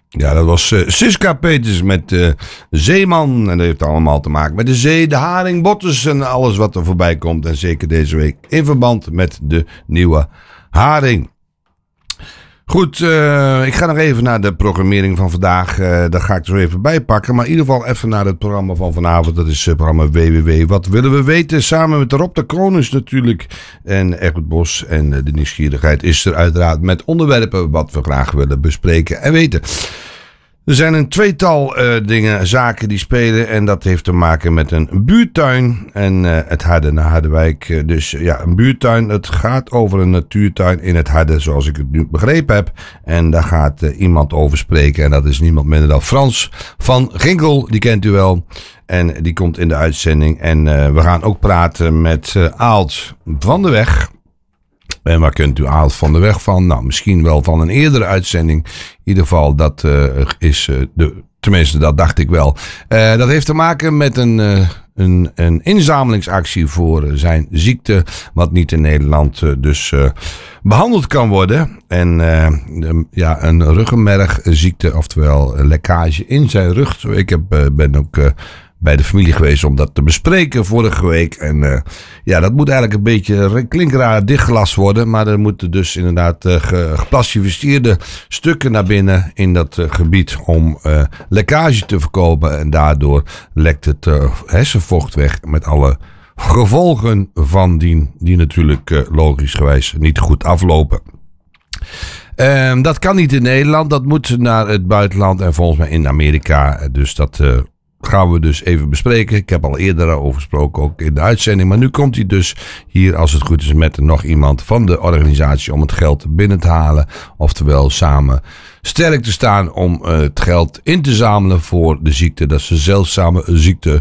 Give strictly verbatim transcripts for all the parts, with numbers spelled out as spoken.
Ja, dat was uh, Siska Peters met uh, Zeeman. En dat heeft allemaal te maken met de zee, de haring, botters en alles wat er voorbij komt. En zeker deze week in verband met de nieuwe haring. Goed, uh, ik ga nog even naar de programmering van vandaag. Uh, daar ga ik zo even bij pakken. Maar in ieder geval even naar het programma van vanavond. Dat is het programma W W W. Wat willen we weten? Samen met Rob de Konings natuurlijk. En Egbert Bos. En uh, de nieuwsgierigheid is er uiteraard met onderwerpen wat we graag willen bespreken en weten. Er zijn een tweetal uh, dingen, zaken die spelen en dat heeft te maken met een buurtuin en uh, het Harde naar Harderwijk. Uh, dus ja, een buurtuin, het gaat over een natuurtuin in het Harde zoals ik het nu begrepen heb. En daar gaat uh, iemand over spreken en dat is niemand minder dan Frans van Ginkel, die kent u wel. En die komt in de uitzending en uh, we gaan ook praten met uh, Aalt van de Weg. En waar kunt u Aalt van de Weg van? Nou, misschien wel van een eerdere uitzending. In ieder geval, dat uh, is uh, de... Tenminste, dat dacht ik wel. Uh, dat heeft te maken met een, uh, een, een inzamelingsactie voor uh, zijn ziekte. Wat niet in Nederland uh, dus uh, behandeld kan worden. En uh, de, ja, een ruggenmergziekte, oftewel lekkage in zijn rug. Ik heb, uh, ben ook... Uh, bij de familie geweest om dat te bespreken vorige week. En uh, ja, dat moet eigenlijk een beetje klinkraar dichtgelast worden. Maar er moeten dus inderdaad uh, geplastificeerde stukken naar binnen in dat uh, gebied om uh, lekkage te voorkomen. En daardoor lekt het uh, hersenvocht weg met alle gevolgen van dien, die natuurlijk uh, logischgewijs niet goed aflopen. Uh, dat kan niet in Nederland, dat moet naar het buitenland en volgens mij in Amerika. Dus dat... Uh, gaan we dus even bespreken. Ik heb al eerder over gesproken, ook in de uitzending. Maar nu komt hij dus hier, als het goed is, met nog iemand van de organisatie om het geld binnen te halen. Oftewel samen sterk te staan om uh, het geld in te zamelen voor de ziekte. Dat is de zeldzame ziekte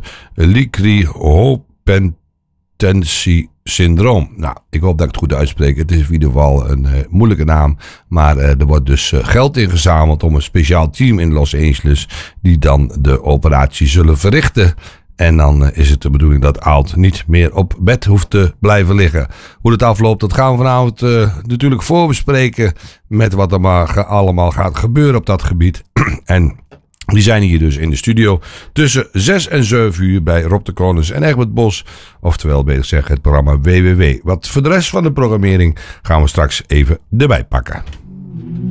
Licry-Hoppentensie syndroom. Nou, ik hoop dat ik het goed uitspreek. Het is in ieder geval een uh, moeilijke naam. Maar uh, er wordt dus uh, geld ingezameld om een speciaal team in Los Angeles die dan de operatie zullen verrichten. En dan uh, is het de bedoeling dat Aalt niet meer op bed hoeft te blijven liggen. Hoe het afloopt, dat gaan we vanavond uh, natuurlijk voorbespreken met wat er maar allemaal gaat gebeuren op dat gebied. En die zijn hier dus in de studio tussen zes en zeven uur bij Rob de Konings en Egbert Bos. Oftewel, beter zeggen, het programma W W W. Wat voor de rest van de programmering gaan we straks even erbij pakken.